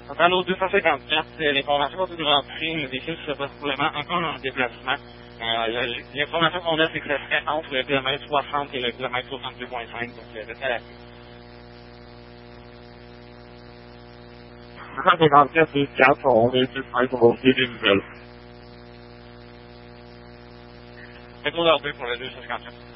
Quant à l'autre 254, l'information du Grand Prix nous décide que ce serait probablement encore en déplacement. L'information qu'on a, c'est que ça serait entre le kilomètre 60 et le kilomètre 62.5, donc c'est à la 254, c'est 4, on est sur 5, on va essayer des nouvelles. C'est pour leur 2 pour le 254.